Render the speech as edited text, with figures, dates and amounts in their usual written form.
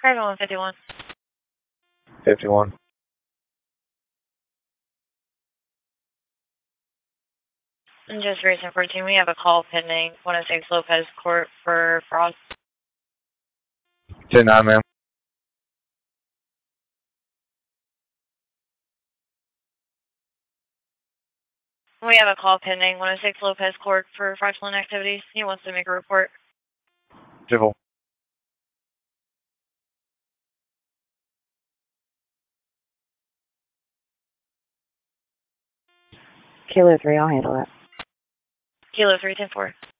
Private 151. 51. And just recent 14, we have a call pending 106 Lopez Court for Frost. 10-9, ma'am. We have a call pending 106 Lopez Court for fraudulent activities. He wants to make a report. Civil. Kilo 3, I'll handle that. Kilo 3, 10-4.